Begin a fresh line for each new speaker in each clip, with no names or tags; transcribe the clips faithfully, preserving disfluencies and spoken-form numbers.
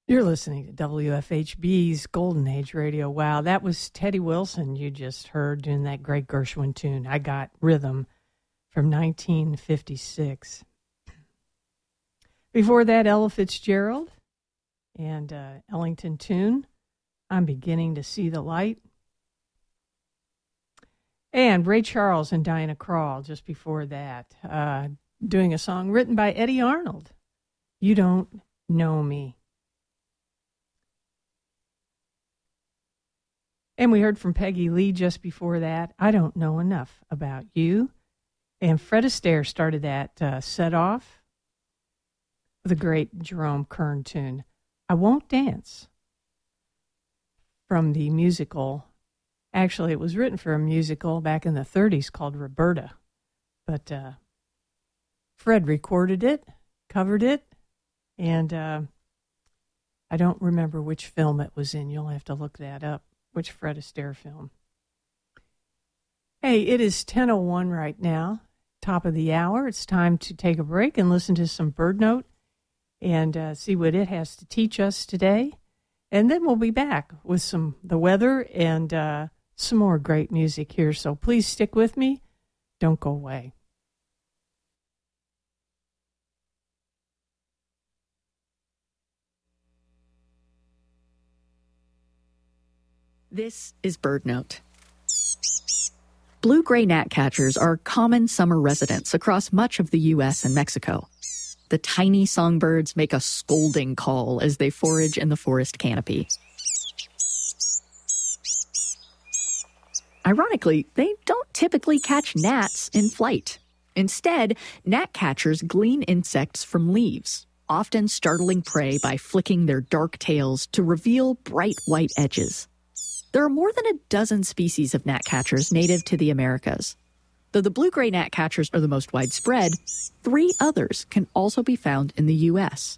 You're listening to W F H B's Golden Age Radio. Wow, that was Teddy Wilson you just heard doing that great Gershwin tune, I Got Rhythm, from nineteen fifty-six. Before that, Ella Fitzgerald and uh, Ellington tune, I'm Beginning to See the Light. And Ray Charles and Diana Krall just before that, uh, doing a song written by Eddie Arnold, You Don't Know Me. And we heard from Peggy Lee just before that, I Don't Know Enough About You. And Fred Astaire started that uh, set off with a great Jerome Kern tune, I Won't Dance, from the musical. Actually, it was written for a musical back in the thirties called Roberta. But uh, Fred recorded it, covered it, and uh, I don't remember which film it was in. You'll have to look that up. Which Fred Astaire film. Hey, it is ten oh one right now, top of the hour. It's time to take a break and listen to some Bird Note and uh, see what it has to teach us today. And then we'll be back with some the weather and uh, some more great music here. So please stick with me. Don't go away.
This is Bird Note. Blue-gray gnatcatchers are common summer residents across much of the U S and Mexico. The tiny songbirds make a scolding call as they forage in the forest canopy. Ironically, they don't typically catch gnats in flight. Instead, gnatcatchers glean insects from leaves, often startling prey by flicking their dark tails to reveal bright white edges. There are more than a dozen species of gnatcatchers native to the Americas. Though the blue-gray gnatcatchers are the most widespread, three others can also be found in the U S.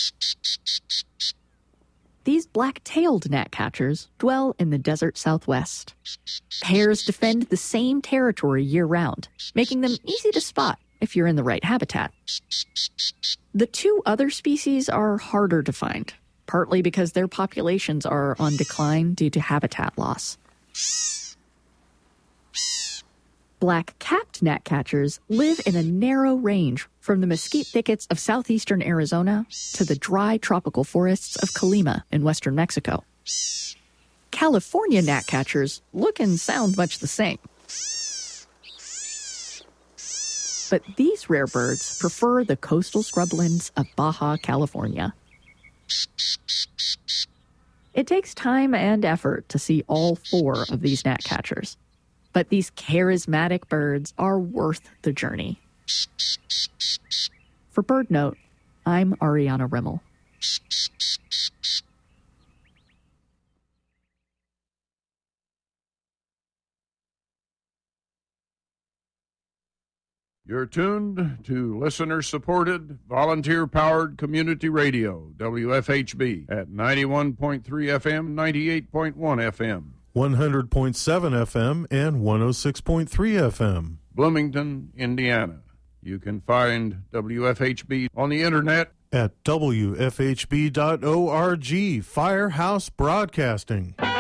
These black-tailed gnatcatchers dwell in the desert Southwest. Pairs defend the same territory year-round, making them easy to spot if you're in the right habitat. The two other species are harder to find, partly because their populations are on decline due to habitat loss. Black-capped gnatcatchers live in a narrow range from the mesquite thickets of southeastern Arizona to the dry tropical forests of Colima in western Mexico. California gnatcatchers look and sound much the same. But these rare birds prefer the coastal scrublands of Baja California. It takes time and effort to see all four of these gnatcatchers, but these charismatic birds are worth the journey. For Bird Note, I'm Ariana Rimmel.
You're tuned to listener-supported, volunteer-powered community radio, W F H B, at ninety-one point three F M, ninety-eight point one F M.
one hundred point seven F M and one oh six point three F M.
Bloomington, Indiana. You can find W F H B on the internet
at W F H B dot org, Firehouse Broadcasting.